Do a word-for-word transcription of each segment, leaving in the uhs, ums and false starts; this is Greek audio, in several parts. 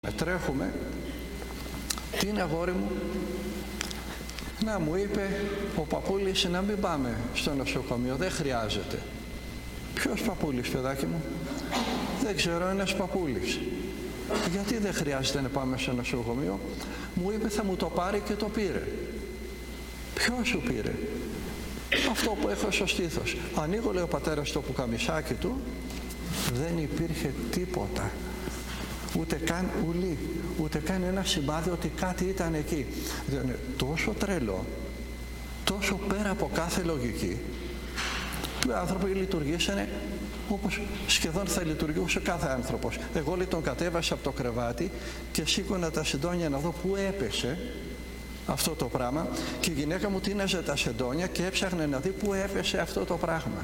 Τρέχουμε, τι είναι αγόρι μου? Να, μου είπε ο παππούλης να μην πάμε στο νοσοκομείο, δεν χρειάζεται. Ποιος παππούλης, παιδάκι μου? Δεν ξέρω, ένας παππούλης. Γιατί δεν χρειάζεται να πάμε στο νοσοκομείο? Μου είπε θα μου το πάρει και το πήρε. Ποιος σου πήρε? Αυτό που έχω στο στήθος. Ανοίγω, λέει ο πατέρας, το πουκαμισάκι του, δεν υπήρχε τίποτα. Ούτε καν ουλή, ούτε καν ένα σημάδι ότι κάτι ήταν εκεί. Δεν είναι τόσο τρελό, τόσο πέρα από κάθε λογική. Οι άνθρωποι λειτουργήσανε όπως σχεδόν θα λειτουργούσε κάθε άνθρωπος. Εγώ, λέει, τον κατέβασα από το κρεβάτι και σήκωνα τα σεντόνια να δω πού έπεσε αυτό το πράγμα, και η γυναίκα μου τίναζε τα σεντόνια και έψαχνε να δει πού έπεσε αυτό το πράγμα.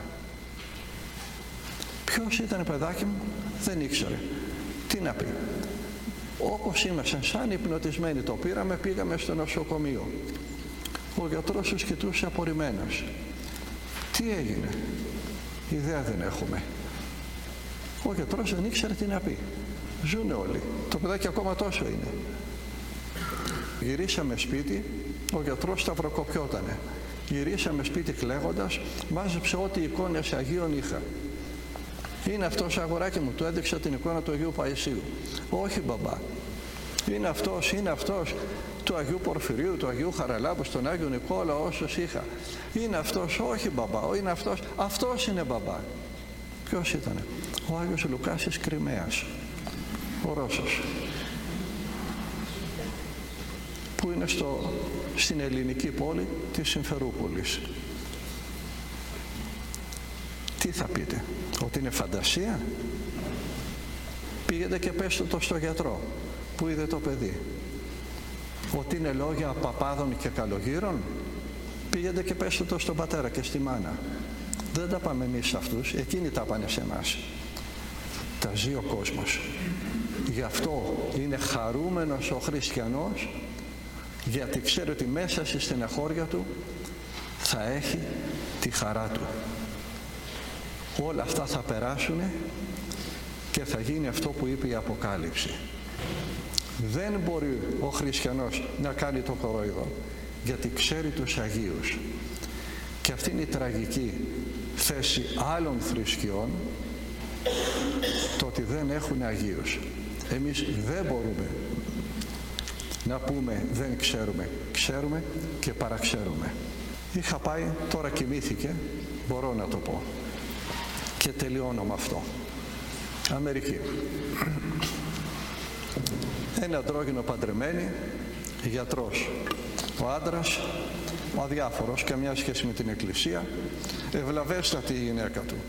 Ποιος ήταν, παιδάκι μου? Δεν ήξερε. Τι να πει? Όπως ήμασταν σαν υπνοτισμένοι το πήραμε, πήγαμε στο νοσοκομείο. Ο γιατρός τους κοιτούσε απορριμμένος. Τι έγινε? Ιδέα δεν έχουμε. Ο γιατρός δεν ήξερε τι να πει. Ζουνε όλοι. Το παιδάκι ακόμα τόσο είναι. Γυρίσαμε σπίτι, ο γιατρός σταυροκοπιότανε. Γυρίσαμε σπίτι κλαίγοντας, μάζεψε ό,τι εικόνες Αγίων είχα. Είναι αυτός, αγοράκι μου? Του έδειξα την εικόνα του Αγίου Παϊσίου. Όχι, μπαμπά. Είναι αυτός, είναι αυτός του Αγίου Πορφυρίου, του Αγίου Χαραλάμπου, στον Άγιο Νικόλα, όσους είχα. Είναι αυτός? Όχι, μπαμπά. Είναι αυτός. Αυτός είναι, μπαμπά. Ποιος ήτανε? Ο Άγιος Λουκάς της Κριμαίας, ο Ρώσος, που είναι στο, στην ελληνική πόλη της Συμφερούπολης. Τι θα πείτε? Ότι είναι φαντασία? Πήγαινε και πέστε το στο γιατρό που είδε το παιδί. Ότι είναι λόγια παπάδων και καλογύρων? Πήγαινε και πέστε το στον πατέρα και στη μάνα. Δεν τα πάμε εμείς σε αυτούς, εκείνοι τα πάνε σε εμάς. Τα ζει ο κόσμος. Γι' αυτό είναι χαρούμενος ο χριστιανός, γιατί ξέρει ότι μέσα στη στεναχώρια του θα έχει τη χαρά του. Όλα αυτά θα περάσουν και θα γίνει αυτό που είπε η Αποκάλυψη. Δεν μπορεί ο χριστιανός να κάνει το κορόιδο, γιατί ξέρει τους Αγίους. Και αυτή είναι η τραγική θέση άλλων θρησκειών, το ότι δεν έχουν Αγίους. Εμείς δεν μπορούμε να πούμε δεν ξέρουμε. Ξέρουμε και παραξέρουμε. Είχα πάει, τώρα κοιμήθηκε, μπορώ να το πω. Και τελειώνω με αυτό. Αμερική. Ένα αντρόγυνο παντρεμένη, γιατρός. Ο άντρας, ο αδιάφορος, καμιά σχέση με την εκκλησία, ευλαβέστατη η γυναίκα του.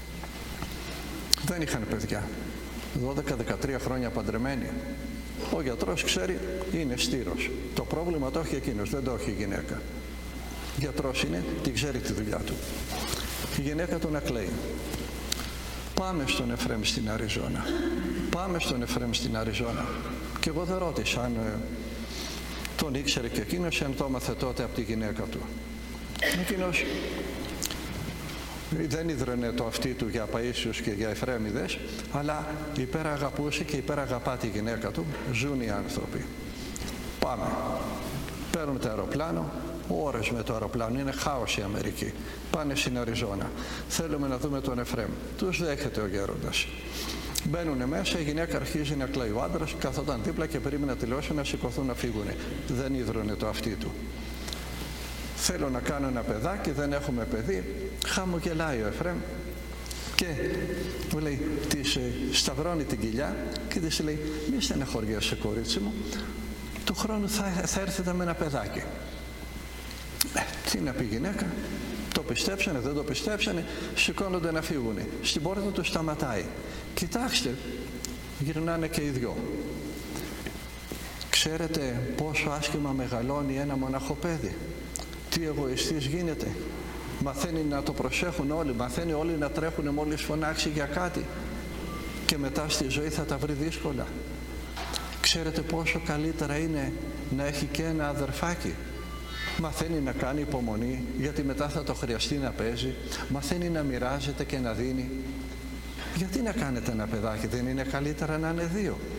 Δεν είχαν παιδιά. δώδεκα δεκατρία χρόνια παντρεμένοι. Ο γιατρός ξέρει, είναι στήρος. Το πρόβλημα το έχει εκείνος, δεν το έχει η γυναίκα. Γιατρός είναι, την ξέρει τη δουλειά του. Η γυναίκα του να κλαίει. Πάμε στον Εφραίμ στην Αριζόνα. Πάμε στον Εφραίμ στην Αριζόνα. Και εγώ δεν ρώτησα αν ε, τον ήξερε και εκείνος, αν το έμαθε τότε από τη γυναίκα του. Εκείνος δεν ίδρωνε το αυτί του για Παΐσιους και για Εφραίμιδες, αλλά υπεραγαπούσε και υπεραγαπά τη γυναίκα του. Ζουν οι άνθρωποι. Πάμε. Παίρνουν το αεροπλάνο. Ώρες με το αεροπλάνο, είναι χάος η Αμερική. Πάνε στην Αριζόνα. Θέλουμε να δούμε τον Εφραίμ. Τους δέχεται ο γέροντας. Μπαίνουνε μέσα, η γυναίκα αρχίζει να κλαίει. Ο άντρας καθόταν δίπλα και περίμενε να τελειώσει να σηκωθούν να φύγουνε. Δεν ίδρωνε το αυτί του. Θέλω να κάνω ένα παιδάκι, δεν έχουμε παιδί. Χαμογελάει ο Εφραίμ και μου λέει, της ε, σταυρώνει την κοιλιά και της λέει, μη στεναχωριέσαι, κορίτσι μου, του χρόνου θα, θα έρθετε με ένα παιδάκι. Ε, τι να πει η γυναίκα? Το πιστέψανε, δεν το πιστέψανε, σηκώνονται να φύγουνε. Στην πόρτα του σταματάει. Κοιτάξτε, γυρνάνε και οι δυο. Ξέρετε πόσο άσχημα μεγαλώνει ένα μοναχό παιδί? Τι εγωιστής γίνεται. Μαθαίνει να το προσέχουν όλοι, μαθαίνει όλοι να τρέχουν μόλις φωνάξει για κάτι, και μετά στη ζωή θα τα βρει δύσκολα. Ξέρετε πόσο καλύτερα είναι να έχει και ένα αδερφάκι. Μαθαίνει να κάνει υπομονή, γιατί μετά θα το χρειαστεί να παίζει. Μαθαίνει να μοιράζεται και να δίνει. Γιατί να κάνετε ένα παιδάκι? Δεν είναι καλύτερα να είναι δύο?